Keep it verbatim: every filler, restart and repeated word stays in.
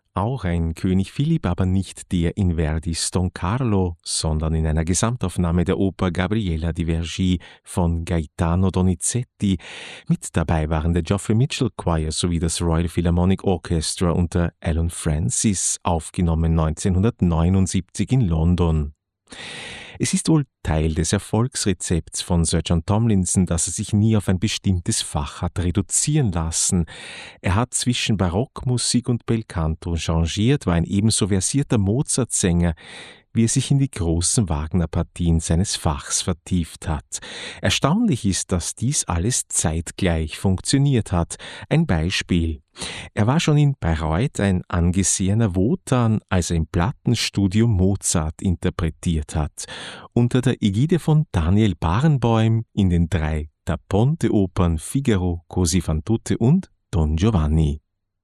Auch ein König Philipp, aber nicht der in Verdis Don Carlo, sondern in einer Gesamtaufnahme der Oper Gabriella di Vergi von Gaetano Donizetti. Mit dabei waren der Geoffrey Mitchell Choir sowie das Royal Philharmonic Orchestra unter Alan Francis, aufgenommen neunzehnhundertneunundsiebzig in London. Es ist wohl Teil des Erfolgsrezepts von Sir John Tomlinson, dass er sich nie auf ein bestimmtes Fach hat reduzieren lassen. Er hat zwischen Barockmusik und Belcanto changiert, war ein ebenso versierter Mozart-Sänger, wie er sich in die großen Wagner-Partien seines Fachs vertieft hat. Erstaunlich ist, dass dies alles zeitgleich funktioniert hat. Ein Beispiel. Er war schon in Bayreuth ein angesehener Wotan, als er im Plattenstudio Mozart interpretiert hat. Unter der Ägide von Daniel Barenboim in den drei Da Ponte-Opern Figaro, Così fan tutte und Don Giovanni.